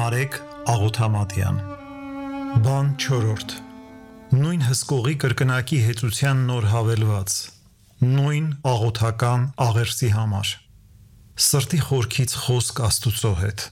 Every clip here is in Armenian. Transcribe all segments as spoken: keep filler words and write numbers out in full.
Նարեկ Աղոթամատյան Բան չորրորդ Նույն հսկողի կրկնակի հեծության նոր հավելված Նույն աղոթական աղերսի համար Սրտի խորքից խոսք Աստուծո հետ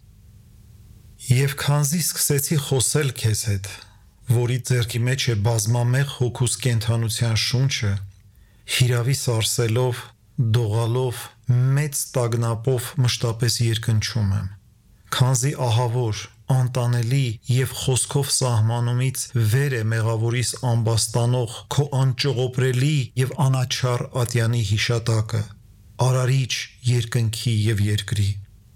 Եվ քանզի սկսեցի խոսել քեզ հետ, որի ձեռքի մեջ է բազմամեղ հոգուս կենդանության շունչը, հիրավի սարսելով, դողալով, մեծ տագնապով մշտապես երկնչում եմ, քանզի ահավոր, անտանելի և խոսքով սահմանումից վեր է մեղավորիս ամբաստանող քո անճողոպրելի և անաչառ ատյանի հիշատակը, արարիչ երկնքի և երկրի,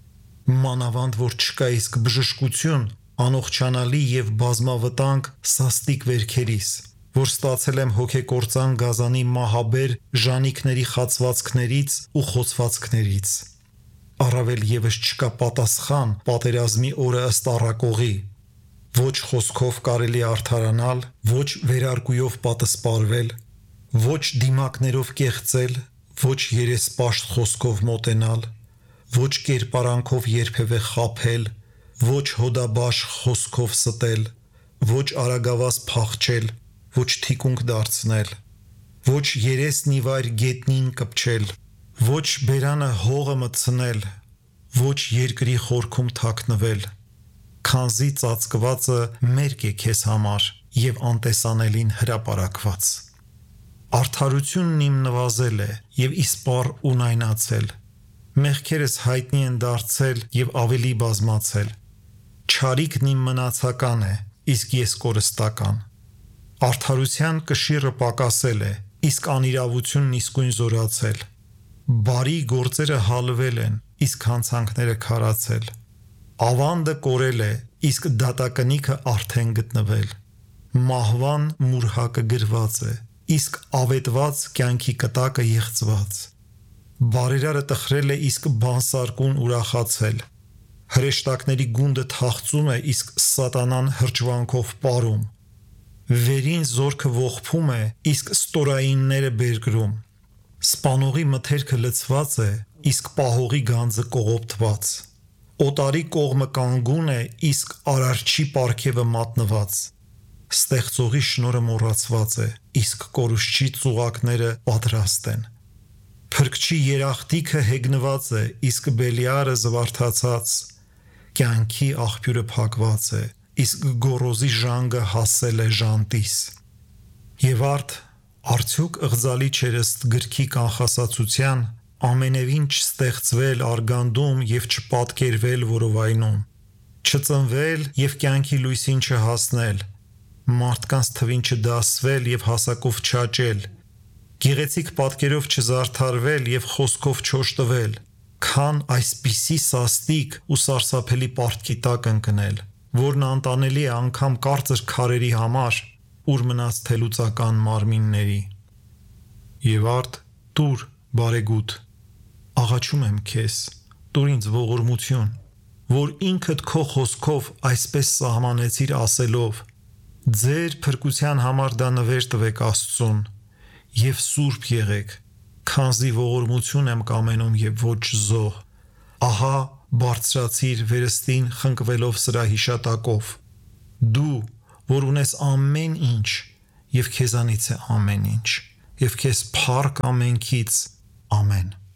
մանավանդ որ չկա իսկ բժշկություն անողջանալի և բազմավտանգ սաստիկ վերքերիս, որ ստացել եմ հոգեկործան գազանի մահաբեր ժանիքների խացվածքներից ու խոցվածքներից, առավել ևս չկա պատասխան պատերազմի օրը ըստ առակողի, ոչ խոսքով կարելի արդարանալ, ոչ վերարկուով պատսպարվել, ոչ դիմակներով կեղծել, ոչ երեսպաշտ խոսքով մոտենալ, ոչ կերպարանքով երբևէ խաբել, ոչ հոդաբաշ խոսքով ստել, ոչ արագավազ փախչել, ոչ թիկունք դարձնել, ոչ երեսն ի վայր գետնին կպչել, ոչ բերանը հողը մտցնել, ոչ երկրի խորքում թաքնվել, քանզի ծածկվածը մերկ է քեզ համար և անտեսանելին հրապարակված։ Արդարությունն իմ նվազել է և իսպառ ունայնացել, մեղքերս հայտնի են դարձել և ավելի բազմացել, չարիքն իմ մնացական է, իսկ ես կորստական, արդարության կշիռը պակասել է, իսկ անիրավությունն իսկույն զորացել, բարի գործերը հալվել են, իսկ հանցանքները քարացել, ավանդը կորել է, իսկ դատակնիքը արդեն գտնվել, մահվան մուրհակը գրված է, իսկ ավետված կյանքի կտակը եղծված, բարերարը տխրել է, իսկ բանսարկուն ուրախացել, հրեշտակների գունդը թախծում է, իսկ սատանան հրճվանքով պարում, վերին զորքը ողբում է, իսկ ստորայինները բերկրում, սպանողի մթերքը լցված է, իսկ պահողի գանձը կողոպտված, օտարի կողմը կանգուն է, իսկ արարչի պարգևը մատնված, ստեղծողի շնորհը մոռացված է, իսկ կորուստչի ծուղակները պատրաստ են, փրկչի երախտիքը հեգնված է, իսկ բելիարը զվարթացած, կյանքի աղբյուրը փակված է, իսկ գոռոզի ժանգը հասել է ժանտիս, և արդ արդյոք ըղձալի չէր ըստ գրքի կանխասացության ամենևին չստեղծվել արգանդում և չպատկերվել որովայնում, չծնվել և կյանքի լույսին չհասնել, մարդկանց թվին չդասվել և հասակով չաճել, գեղեցիկ պատկերով չզարդարվել և խոսքով չօժտվել, քան այսպիսի սաստիկ ու սարսափելի պարտքի տակ ընկնել, որն անտանելի է անգամ կարծր քարերի համար, ուր մնաց թելուծական մարմինների։ Եվ արդ տուր բարեգութ, աղաչում եմ քեզ, տուր ինձ ողորմություն, որ ինքդ քո խոսքով այսպես սահմանեցիր ասելով, ձեր փրկության համար դա նվեր տվեք Աստծուն, և սուրբ եղեք, քանզի ողորմություն եմ կամենում և ոչ զոհ, ահա բարձրացիր վերստին խնկվելով սրա հիշատակով, դու, որ ունես ամեն ինչ, և քեզանից է ամեն ինչ, և քեզ փառք ամենքից, ամեն։